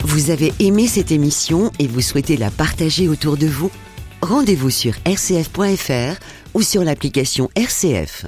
Vous avez aimé cette émission et vous souhaitez la partager autour de vous ? Rendez-vous sur rcf.fr ou sur l'application RCF.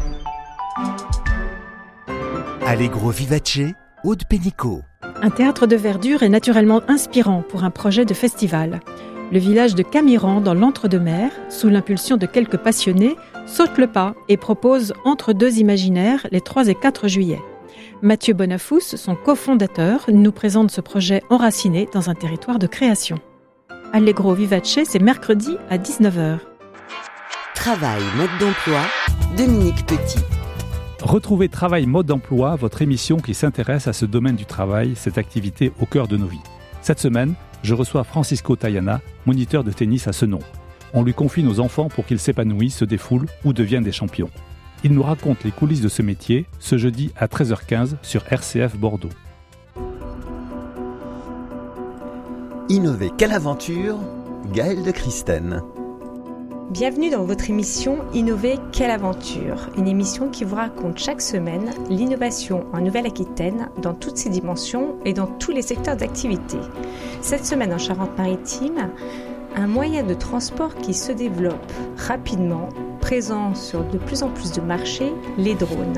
Allegro Vivace, Aude Pénicaud. Un théâtre de verdure est naturellement inspirant pour un projet de festival. Le village de Camiran, dans l'Entre-deux-Mers, sous l'impulsion de quelques passionnés, saute le pas et propose Entre deux imaginaires les 3 et 4 juillet. Mathieu Bonafous, son cofondateur, nous présente ce projet enraciné dans un territoire de création. Allegro Vivace, c'est mercredi à 19h. Travail, mode d'emploi, Dominique Petit. Retrouvez Travail Mode d'Emploi, votre émission qui s'intéresse à ce domaine du travail, cette activité au cœur de nos vies. Cette semaine, je reçois Francisco Tayana, moniteur de tennis à Senon. On lui confie nos enfants pour qu'ils s'épanouissent, se défoulent ou deviennent des champions. Il nous raconte les coulisses de ce métier, ce jeudi à 13h15 sur RCF Bordeaux. Innover, quelle aventure, Gaëlle de Christène. Bienvenue dans votre émission Innover, quelle aventure, une émission qui vous raconte chaque semaine l'innovation en Nouvelle-Aquitaine dans toutes ses dimensions et dans tous les secteurs d'activité. Cette semaine en Charente-Maritime, un moyen de transport qui se développe rapidement, présent sur de plus en plus de marchés, les drones.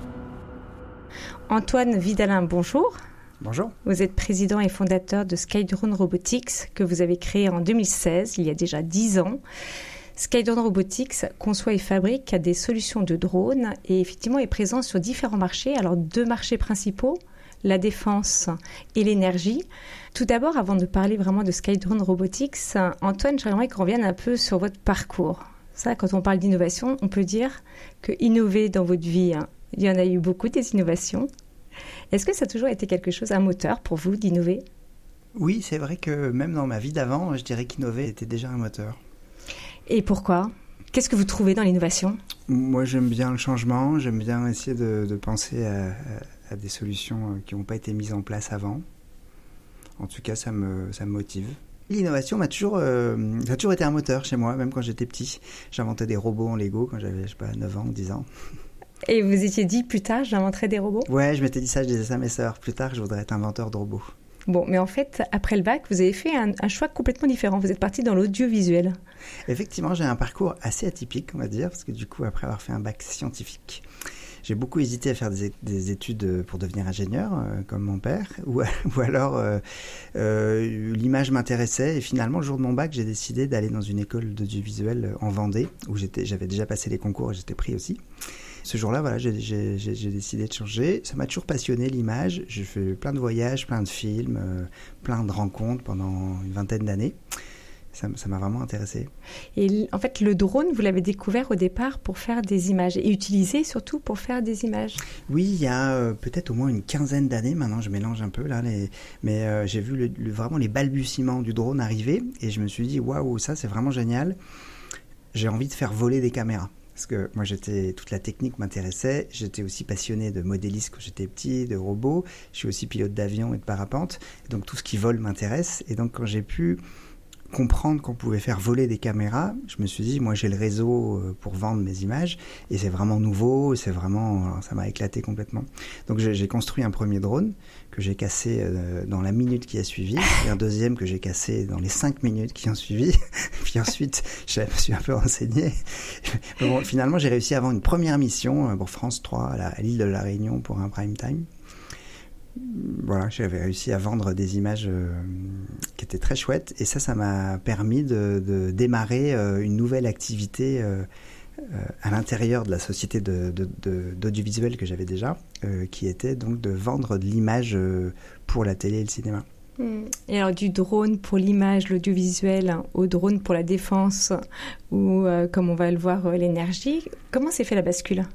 Antoine Vidalin, bonjour. Bonjour. Vous êtes président et fondateur de Skydrone Robotics que vous avez créé en 2016, il y a déjà 10 ans. Skydrone Robotics conçoit et fabrique des solutions de drones et effectivement est présent sur différents marchés. Alors 2 marchés principaux, la défense et l'énergie. Tout d'abord, avant de parler vraiment de Skydrone Robotics, Antoine, j'aimerais qu'on revienne un peu sur votre parcours. Ça, quand on parle d'innovation, on peut dire que innover dans votre vie, il y en a eu beaucoup des innovations. Est-ce que ça a toujours été quelque chose, un moteur pour vous d'innover ? Oui, c'est vrai que même dans ma vie d'avant, je dirais qu'innover était déjà un moteur. Et pourquoi ? Qu'est-ce que vous trouvez dans l'innovation ? Moi, j'aime bien le changement, j'aime bien essayer de penser à des solutions qui n'ont pas été mises en place avant. En tout cas, ça me motive. L'innovation ça a toujours été un moteur chez moi, même quand j'étais petit. J'inventais des robots en Lego quand j'avais, 9 ans, 10 ans. Et vous étiez dit, plus tard, j'inventerai des robots ? Ouais, je m'étais dit ça, je disais ça à mes sœurs. Plus tard, je voudrais être inventeur de robots. Bon, mais en fait, après le bac, vous avez fait un choix complètement différent. Vous êtes parti dans l'audiovisuel. Effectivement, j'ai un parcours assez atypique, on va dire, parce que du coup, après avoir fait un bac scientifique, j'ai beaucoup hésité à faire des études pour devenir ingénieur, comme mon père, ou alors l'image m'intéressait. Et finalement, le jour de mon bac, j'ai décidé d'aller dans une école d'audiovisuel en Vendée, où j'avais déjà passé les concours et j'étais pris aussi. Ce jour-là, voilà, j'ai décidé de changer. Ça m'a toujours passionné, l'image. J'ai fait plein de voyages, plein de films, plein de rencontres pendant une vingtaine d'années. Ça m'a vraiment intéressé. Et en fait, le drone, vous l'avez découvert au départ pour faire des images et utilisé surtout pour faire des images. Oui, il y a peut-être au moins une quinzaine d'années. Maintenant, je mélange un peu là, mais j'ai vu vraiment les balbutiements du drone arriver et je me suis dit, waouh, ça c'est vraiment génial. J'ai envie de faire voler des caméras. Parce que moi, toute la technique m'intéressait. J'étais aussi passionné de modélisme quand j'étais petit, de robots. Je suis aussi pilote d'avion et de parapente. Donc, tout ce qui vole m'intéresse. Et donc, quand j'ai pu comprendre qu'on pouvait faire voler des caméras, je me suis dit, moi, j'ai le réseau pour vendre mes images. Et c'est vraiment nouveau. Ça m'a éclaté complètement. Donc, j'ai construit un premier drone que j'ai cassé dans la minute qui a suivi. Et un deuxième que j'ai cassé dans les 5 minutes qui ont suivi. Puis ensuite, je me suis un peu renseigné. Mais bon, finalement, j'ai réussi à avoir une première mission pour France 3 à l'île de la Réunion pour un prime time. Voilà, j'avais réussi à vendre des images qui étaient très chouettes. Et ça m'a permis de démarrer une nouvelle activité à l'intérieur de la société d'audiovisuel que j'avais déjà, qui était donc de vendre de l'image pour la télé et le cinéma. Et alors du drone pour l'image, l'audiovisuel, au drone pour la défense ou comme on va le voir l'énergie, comment s'est fait la bascule ?